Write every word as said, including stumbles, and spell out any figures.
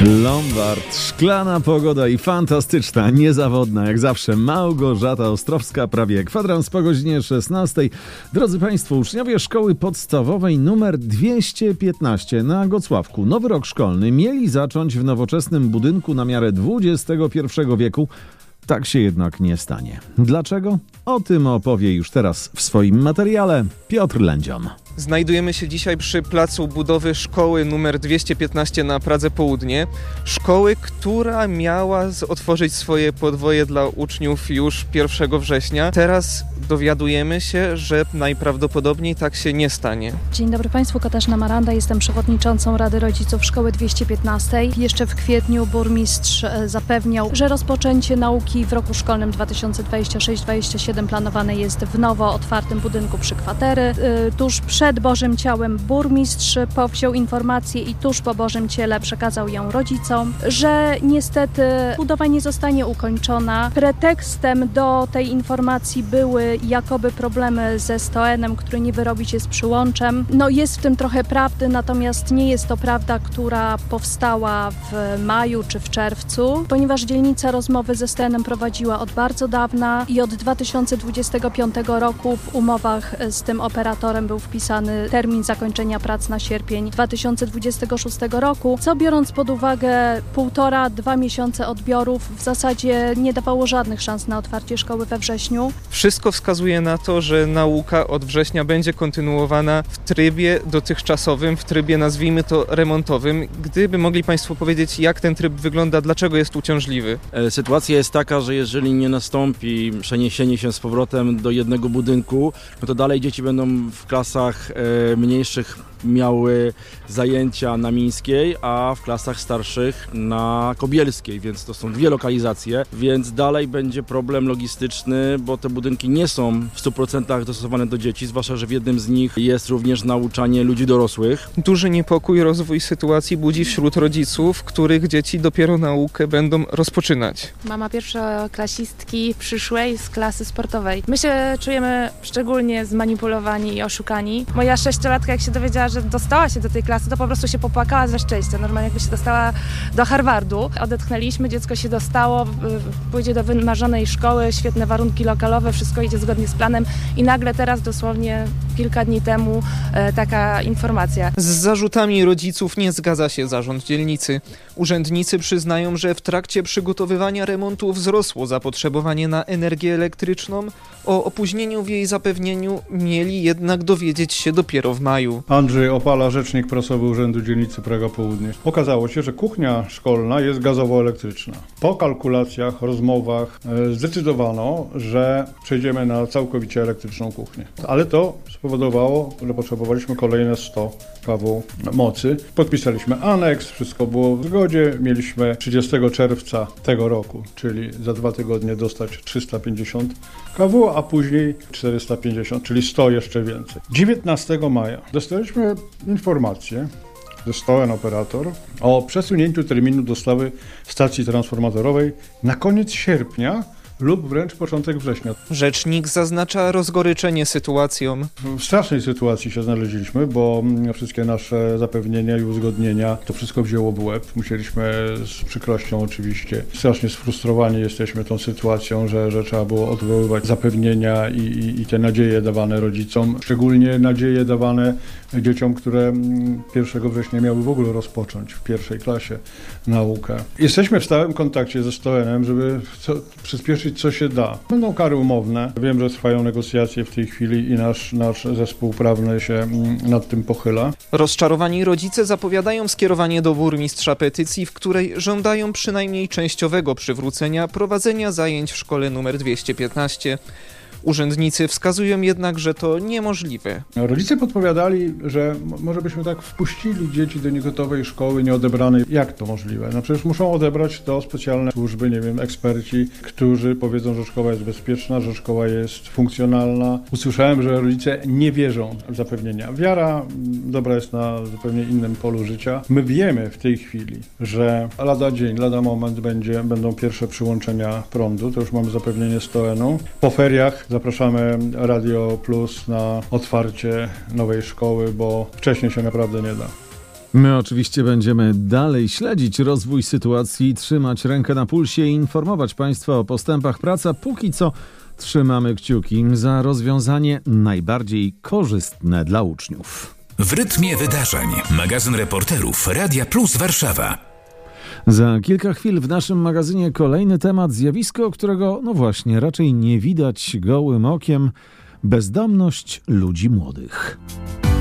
Lombard, szklana pogoda i fantastyczna, niezawodna, jak zawsze Małgorzata Ostrowska, prawie kwadrans po godzinie szesnastej. Drodzy Państwo, uczniowie szkoły podstawowej numer dwieście piętnaście na Gocławku nowy rok szkolny mieli zacząć w nowoczesnym budynku na miarę dwudziestego pierwszego wieku. Tak się jednak nie stanie. Dlaczego? O tym opowie już teraz w swoim materiale Piotr Lędzion. Znajdujemy się dzisiaj przy placu budowy szkoły numer dwieście piętnaście na Pradze Południe. Szkoły, która miała otworzyć swoje podwoje dla uczniów już pierwszego września. Teraz dowiadujemy się, że najprawdopodobniej tak się nie stanie. Dzień dobry Państwu, Katarzyna Maranda, jestem przewodniczącą Rady Rodziców Szkoły dwieście piętnaście. Jeszcze w kwietniu burmistrz zapewniał, że rozpoczęcie nauki w roku szkolnym dwa tysiące dwudziestym szóstym dwudziestym siódmym planowane jest w nowo otwartym budynku przy kwatery. Tuż przed Bożym Ciałem burmistrz powziął informację i tuż po Bożym Ciele przekazał ją rodzicom, że niestety budowa nie zostanie ukończona. Pretekstem do tej informacji były jakoby problemy ze stoenem, który nie wyrobi się z przyłączem. No jest w tym trochę prawdy, natomiast nie jest to prawda, która powstała w maju czy w czerwcu, ponieważ dzielnica rozmowy ze stoenem prowadziła od bardzo dawna i od dwa tysiące dwudziestego piątego roku w umowach z tym operatorem był wpisany termin zakończenia prac na sierpień dwa tysiące dwudziestego szóstego roku, co biorąc pod uwagę półtora, dwa miesiące odbiorów w zasadzie nie dawało żadnych szans na otwarcie szkoły we wrześniu. Wszystko wskazuje na to, że nauka od września będzie kontynuowana w trybie dotychczasowym, w trybie nazwijmy to remontowym. Gdyby mogli Państwo powiedzieć, jak ten tryb wygląda, dlaczego jest uciążliwy? Sytuacja jest taka, że jeżeli nie nastąpi przeniesienie się z powrotem do jednego budynku, no to dalej dzieci będą w klasach e, mniejszych miały zajęcia na Mińskiej, a w klasach starszych na Kobielskiej, więc to są dwie lokalizacje, więc dalej będzie problem logistyczny, bo te budynki nie są w stu procentach dostosowane do dzieci, zwłaszcza, że w jednym z nich jest również nauczanie ludzi dorosłych. Duży niepokój, rozwój sytuacji budzi wśród rodziców, których dzieci dopiero naukę będą rozpoczynać. Mama pierwszoklasistki przyszłej z klasy sportowej. My się czujemy szczególnie zmanipulowani i oszukani. Moja sześciolatka, jak się dowiedziała, że dostała się do tej klasy, to po prostu się popłakała ze szczęścia. Normalnie jakby się dostała do Harvardu. Odetchnęliśmy, dziecko się dostało, pójdzie do wymarzonej szkoły, świetne warunki lokalowe, wszystko idzie zgodnie z planem i nagle teraz dosłownie kilka dni temu e, taka informacja. Z zarzutami rodziców nie zgadza się zarząd dzielnicy. Urzędnicy przyznają, że w trakcie przygotowywania remontu wzrosło zapotrzebowanie na energię elektryczną. O opóźnieniu w jej zapewnieniu mieli jednak dowiedzieć się dopiero w maju. Andrzej Opala, rzecznik prasowy Urzędu Dzielnicy Praga Południe. Okazało się, że kuchnia szkolna jest gazowo-elektryczna. Po kalkulacjach, rozmowach e, zdecydowano, że przejdziemy na całkowicie elektryczną kuchnię. Ale to spowodowało, że potrzebowaliśmy kolejne sto kW mocy. Podpisaliśmy aneks, wszystko było w zgodzie. Mieliśmy trzydziestego czerwca tego roku, czyli za dwa tygodnie dostać trzysta pięćdziesiąt kW, a później czterysta pięćdziesiąt, czyli sto jeszcze więcej. dziewiętnastego maja dostaliśmy informację ze stołem operator o przesunięciu terminu dostawy stacji transformatorowej na koniec sierpnia lub wręcz początek września. Rzecznik zaznacza rozgoryczenie sytuacją. W strasznej sytuacji się znaleźliśmy, bo wszystkie nasze zapewnienia i uzgodnienia, to wszystko wzięło w łeb. Musieliśmy z przykrością oczywiście, strasznie sfrustrowani jesteśmy tą sytuacją, że, że trzeba było odwoływać zapewnienia i, i, i te nadzieje dawane rodzicom, szczególnie nadzieje dawane dzieciom, które pierwszego września miały w ogóle rozpocząć w pierwszej klasie naukę. Jesteśmy w stałym kontakcie ze stoenem, żeby co, przyspieszyć co się da. Będą kary umowne. Wiem, że trwają negocjacje w tej chwili i nasz, nasz zespół prawny się nad tym pochyla. Rozczarowani rodzice zapowiadają skierowanie do burmistrza petycji, w której żądają przynajmniej częściowego przywrócenia prowadzenia zajęć w szkole numer dwieście piętnaście. Urzędnicy wskazują jednak, że to niemożliwe. Rodzice podpowiadali, że może byśmy tak wpuścili dzieci do niegotowej szkoły, nieodebranej. Jak to możliwe? No przecież muszą odebrać to specjalne służby, nie wiem, eksperci, którzy powiedzą, że szkoła jest bezpieczna, że szkoła jest funkcjonalna. Usłyszałem, że rodzice nie wierzą w zapewnienia. Wiara dobra jest na zupełnie innym polu życia. My wiemy w tej chwili, że lada dzień, lada moment będzie, będą pierwsze przyłączenia prądu. To już mamy zapewnienie stoenu. Po feriach zapraszamy Radio Plus na otwarcie nowej szkoły, bo wcześniej się naprawdę nie da. My oczywiście będziemy dalej śledzić rozwój sytuacji, trzymać rękę na pulsie i informować Państwa o postępach prac, a póki co trzymamy kciuki za rozwiązanie najbardziej korzystne dla uczniów. W rytmie wydarzeń. Magazyn reporterów Radia Plus Warszawa. Za kilka chwil w naszym magazynie kolejny temat, zjawisko, którego no właśnie raczej nie widać gołym okiem. Bezdomność ludzi młodych.